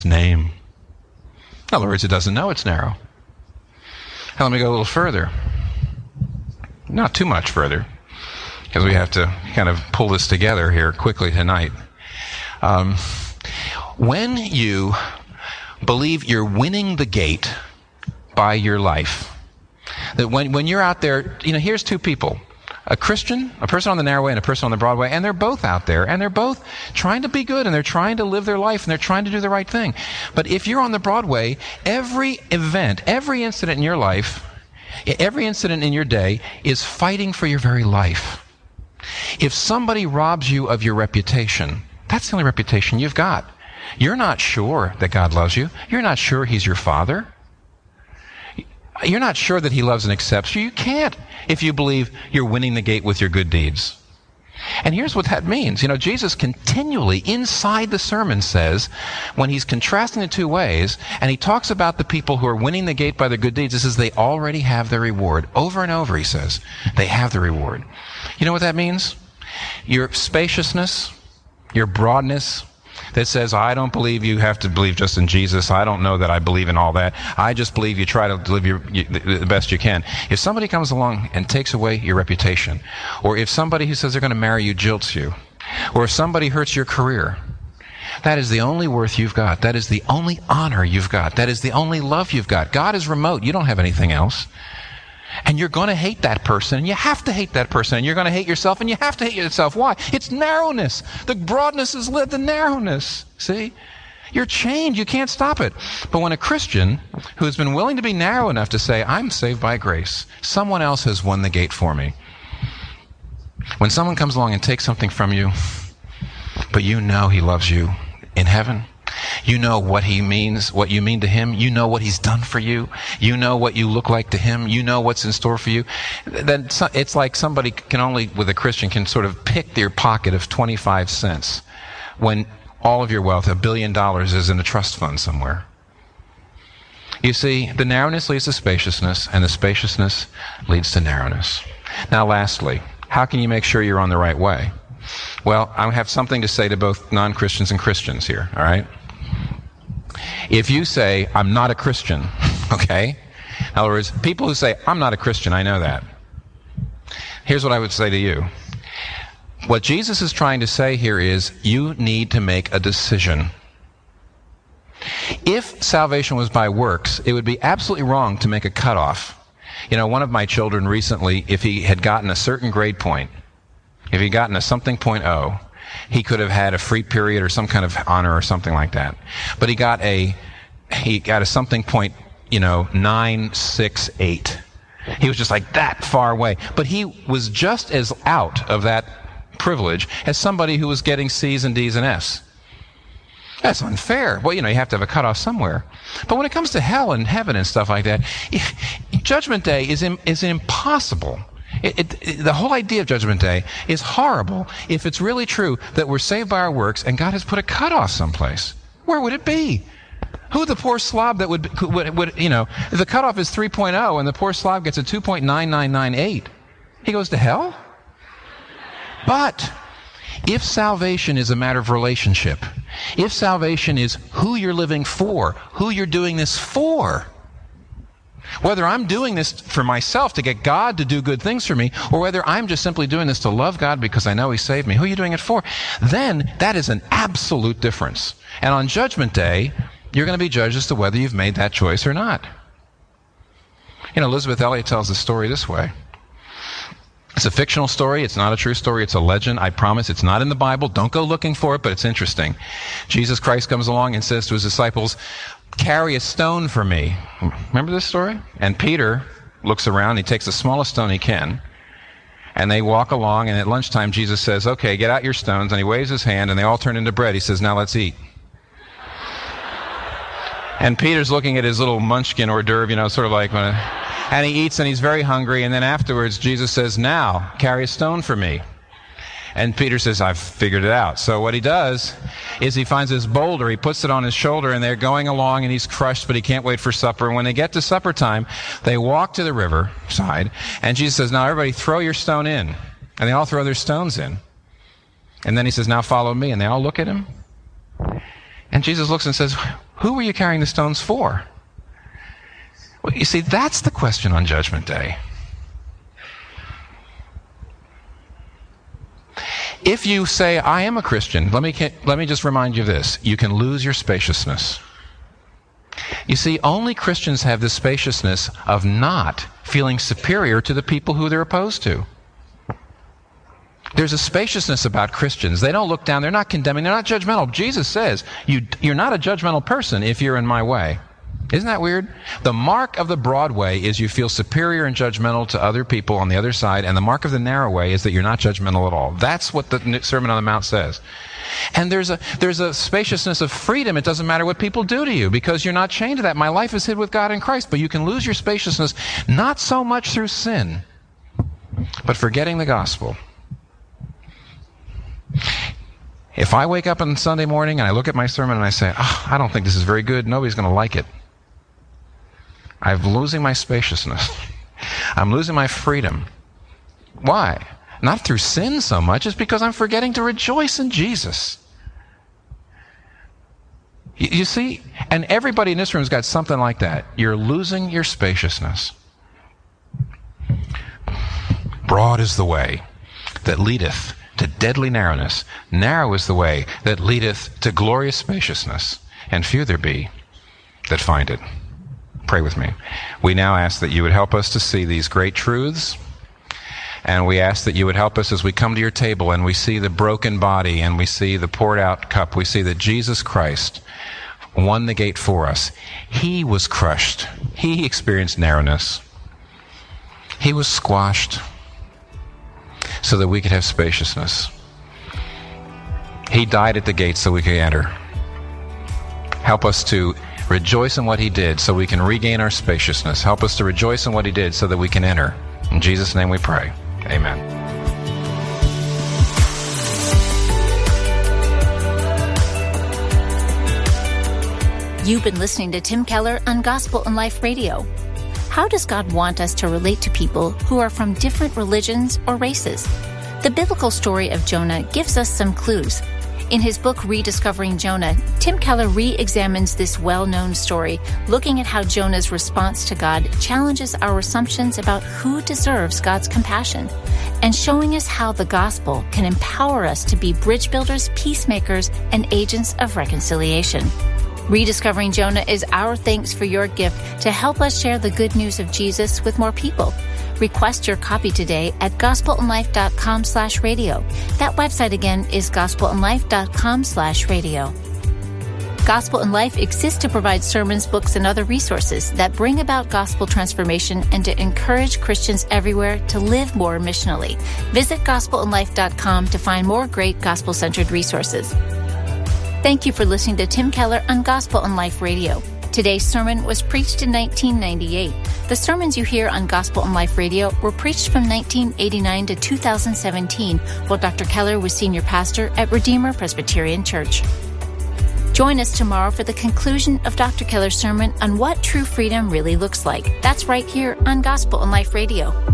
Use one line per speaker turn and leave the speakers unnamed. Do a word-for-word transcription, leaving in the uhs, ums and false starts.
name. In other words, it doesn't know it's narrow. Now let me go a little further. Not too much further, because we have to kind of pull this together here quickly tonight. Um, when you believe you're winning the gate by your life, that when, when you're out there, you know, here's two people. A Christian, a person on the narrow way and a person on the broad way, and they're both out there, and they're both trying to be good, and they're trying to live their life, and they're trying to do the right thing. But if you're on the broad way, every event, every incident in your life, every incident in your day is fighting for your very life. If somebody robs you of your reputation, that's the only reputation you've got. You're not sure that God loves you. You're not sure He's your Father. You're not sure that He loves and accepts you. You can't if you believe you're winning the gate with your good deeds. And here's what that means. You know, Jesus continually inside the sermon says, when He's contrasting the two ways, and He talks about the people who are winning the gate by their good deeds, He says they already have their reward. Over and over, He says, they have the reward. You know what that means? Your spaciousness, your broadness, that says, I don't believe you have to believe just in Jesus. I don't know that I believe in all that. I just believe you try to live your, you, the best you can. If somebody comes along and takes away your reputation, or if somebody who says they're going to marry you jilts you, or if somebody hurts your career, that is the only worth you've got. That is the only honor you've got. That is the only love you've got. God is remote. You don't have anything else. And you're going to hate that person, and you have to hate that person, and you're going to hate yourself, and you have to hate yourself. Why? It's narrowness. The broadness is led the narrowness. See? You're chained. You can't stop it. But when a Christian who has been willing to be narrow enough to say, I'm saved by grace, someone else has won the gate for me. When someone comes along and takes something from you, but you know He loves you in heaven, you know what He means, what you mean to Him. You know what He's done for you. You know what you look like to Him. You know what's in store for you. Then it's like somebody can only, with a Christian, can sort of pick their pocket of twenty-five cents when all of your wealth, a billion dollars, is in a trust fund somewhere. You see, the narrowness leads to spaciousness, and the spaciousness leads to narrowness. Now, lastly, how can you make sure you're on the right way? Well, I have something to say to both non-Christians and Christians here, all right? If you say, I'm not a Christian, okay? In other words, people who say, I'm not a Christian, I know that. Here's what I would say to you. What Jesus is trying to say here is, you need to make a decision. If salvation was by works, it would be absolutely wrong to make a cutoff. You know, one of my children recently, if he had gotten a certain grade point, if he'd gotten a something point oh, he could have had a free period or some kind of honor or something like that. But he got a, he got a something point, you know, nine six eight. He was just like that far away. But he was just as out of that privilege as somebody who was getting C's and D's and F's. That's unfair. Well, you know, you have to have a cutoff somewhere. But when it comes to hell and heaven and stuff like that, Judgment Day is im- is impossible. It, it, it, the whole idea of Judgment Day is horrible if it's really true that we're saved by our works and God has put a cutoff someplace. Where would it be? Who the poor slob that would, would, would you know, if the cutoff is three point oh and the poor slob gets a two point nine nine nine eight, he goes to hell? But if salvation is a matter of relationship, if salvation is who you're living for, who you're doing this for, whether I'm doing this for myself to get God to do good things for me, or whether I'm just simply doing this to love God because I know He saved me, who are you doing it for? Then that is an absolute difference. And on Judgment Day, you're going to be judged as to whether you've made that choice or not. You know, Elizabeth Elliot tells the story this way. It's a fictional story. It's not a true story. It's a legend. I promise it's not in the Bible. Don't go looking for it, but it's interesting. Jesus Christ comes along and says to His disciples, carry a stone for me. Remember this story? And Peter looks around. He takes the smallest stone he can. And they walk along. And at lunchtime, Jesus says, okay, get out your stones. And He waves His hand, and they all turn into bread. He says, now let's eat. And Peter's looking at his little munchkin hors d'oeuvre, you know, sort of like, and he eats, and he's very hungry. And then afterwards, Jesus says, now, carry a stone for me. And Peter says, I've figured it out. So what he does is he finds this boulder, he puts it on his shoulder, and they're going along, and he's crushed, but he can't wait for supper. And when they get to supper time, they walk to the river side, and Jesus says, now everybody throw your stone in. And they all throw their stones in. And then He says, now follow me. And they all look at Him. And Jesus looks and says, Who were you carrying the stones for? Well, you see, that's the question on Judgment Day. If you say, I am a Christian, let me, let me just remind you of this. You can lose your spaciousness. You see, only Christians have this spaciousness of not feeling superior to the people who they're opposed to. There's a spaciousness about Christians. They don't look down. They're not condemning. They're not judgmental. Jesus says, you, you're not a judgmental person if you're in my way. Isn't that weird? The mark of the broad way is you feel superior and judgmental to other people on the other side, and the mark of the narrow way is that you're not judgmental at all. That's what the Sermon on the Mount says. And there's a there's a spaciousness of freedom. It doesn't matter what people do to you because you're not chained to that. My life is hid with God in Christ, but you can lose your spaciousness not so much through sin, but forgetting the gospel. If I wake up on Sunday morning and I look at my sermon and I say, oh, I don't think this is very good, nobody's going to like it, I'm losing my spaciousness. I'm losing my freedom. Why? Not through sin so much, it's because I'm forgetting to rejoice in Jesus. You, you see? And everybody in this room has got something like that. You're losing your spaciousness. Broad is the way that leadeth to deadly narrowness. Narrow is the way that leadeth to glorious spaciousness. And few there be that find it. Pray with me. We now ask that you would help us to see these great truths. And we ask that you would help us as we come to your table and we see the broken body and we see the poured out cup. We see that Jesus Christ won the gate for us. He was crushed. He experienced narrowness. He was squashed so that we could have spaciousness. He died at the gate so we could enter. Help us to rejoice in what he did so we can regain our spaciousness. Help us to rejoice in what he did so that we can enter. In Jesus' name we pray. Amen.
You've been listening to Tim Keller on Gospel and Life Radio. How does God want us to relate to people who are from different religions or races? The biblical story of Jonah gives us some clues. In his book, Rediscovering Jonah, Tim Keller re-examines this well-known story, looking at how Jonah's response to God challenges our assumptions about who deserves God's compassion, and showing us how the gospel can empower us to be bridge builders, peacemakers, and agents of reconciliation. Rediscovering Jonah is our thanks for your gift to help us share the good news of Jesus with more people. Request your copy today at gospelandlife.com slash radio. That website again is gospelandlife.com slash radio. Gospel and Life exists to provide sermons, books, and other resources that bring about gospel transformation and to encourage Christians everywhere to live more missionally. Visit gospel and life dot com to find more great gospel-centered resources. Thank you for listening to Tim Keller on Gospel and Life Radio. Today's sermon was preached in nineteen ninety-eight. The sermons you hear on Gospel and Life Radio were preached from nineteen eighty-nine to two thousand seventeen, while Doctor Keller was senior pastor at Redeemer Presbyterian Church. Join us tomorrow for the conclusion of Doctor Keller's sermon on what true freedom really looks like. That's right here on Gospel and Life Radio.